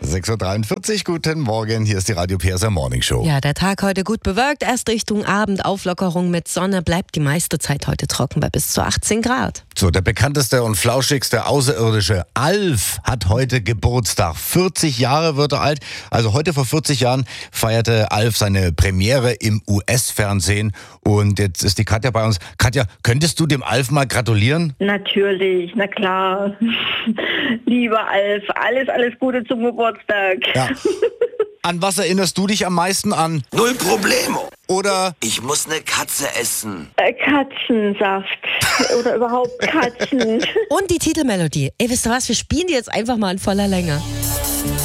6.43 Uhr, guten Morgen, hier ist die Radio PSR Morning Show. Ja, der Tag heute gut bewölkt, erst Richtung Abend, Auflockerung mit Sonne, bleibt die meiste Zeit heute trocken bei bis zu 18 Grad. So, der bekannteste und flauschigste Außerirdische Alf hat heute Geburtstag. 40 Jahre wird er alt. Also heute vor 40 Jahren feierte Alf seine Premiere im US-Fernsehen. Und jetzt ist die Katja bei uns. Katja, könntest du dem Alf mal gratulieren? Natürlich, na klar. Lieber Alf, alles Gute zum Geburtstag. Ja. An was erinnerst du dich am meisten an? Null Problemo. Oder? Ich muss eine Katze essen. Katzensaft. Oder überhaupt Katzen. Und die Titelmelodie. Ey, wisst ihr was, wir spielen die jetzt einfach mal in voller Länge.